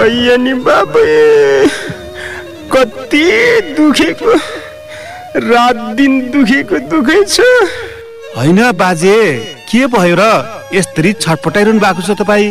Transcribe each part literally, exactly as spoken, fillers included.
अయ్య नि बाबे कति दुखेको रात दिन दुखेको दुखै छ। हैन बाजे के भयो र यसरी छटपटाइरहनु भएको छ तपाई?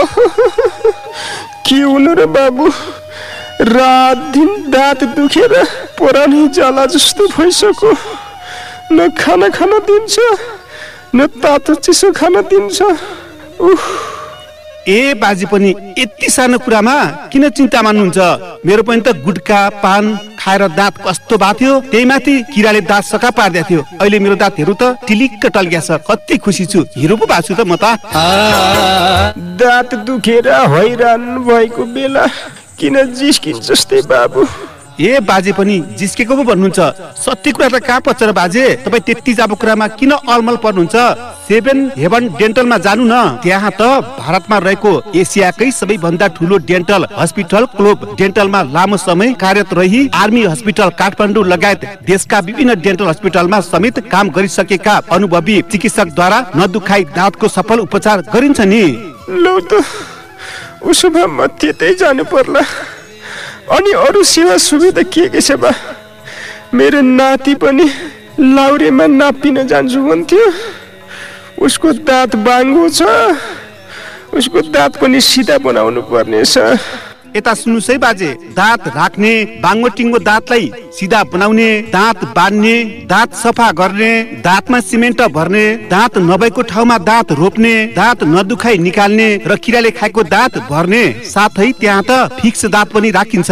के हुनु र बाबु, रात दिन दाँत दुखेर पुरानै जला जस्तो भइसक्यो। न खाना खान दिन्छ न तातो चिसो खान दिन्छ। उफ ए बाजे पनि यति सानो कुरामा किन चिन्ता मान्नुहुन्छ? मेरो पनि त गुटका पान खाएर दाँत कस्तो भएको थियो, त्यही माथि किराले दाँत सका पार्दै थियो। अहिले मेरो दाँत हेरु त टिलिक्क टल्क्या छ। कति खुसी छु, हिरो पो भएको छु त म त। दाँत दुखेर हैरान भएको बेला किन जिस्किन्छ जस्तै बाबु? ए बाजे पनि जिस्केको पो भन्नुहुन्छ? सत्य कुरा त कहाँ पर्छ र बाजे? तपाई त्यति जाबो कुरामा किन अलमल पर्नुहुन्छ? सेभेन हेभन डेन्टलमा जानु न। त्यहाँ त भारतमा रहेको एसियाकै सबैभन्दा ठुलो डेन्टल हस्पिटल क्लोब डेन्टलमा लामो समय कार्यरत रही आर्मी हस्पिटल काठमाडौँ लगायत देशका विभिन्न डेन्टल हस्पिटलमा समेत काम गरिसकेका अनुभवी चिकित्सकद्वारा नदुखाई दाँतको सफल उपचार गरिन्छ नि। लौ त उसो भए म त्यतै जानु पर्ला। अनि अरू सेवा सुविधा के के छ बा? मेरो नाति पनि लाउरेमा नापिन जान्छु भन्थ्यो। उसको दाँत बाङ्गो छ, उसको दाँत पनि सिधा बनाउनु पर्ने छ। यता सुन्नुस् है बाजे, दाँत राख्ने बाङ्गो टिङ्गो दाँतलाई सिधा बनाउने, दाँत बान्ने, दाँत सफा गर्ने, दाँतमा सिमेन्ट भर्ने, दाँत नभएको ठाउँमा दाँत रोप्ने, दाँत नदुखाई निकाल्ने र किराले खाएको दाँत भर्ने, साथै त्यहाँ त फिक्स दाँत पनि राखिन्छ।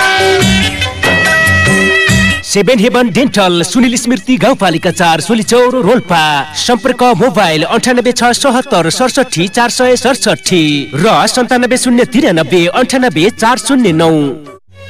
सेभेन हेभन डेन्टल, सुनिल स्मृति गाउँपालिका चार, सोलीचौर, रोल्पा। सम्पर्क मोबाइल अन्ठानब्बे छ सतहत्तर सडसठी चार सय सडसठी र सन्तानब्बे शून्य तिरानब्बे अन्ठानब्बे चार शून्य नौ।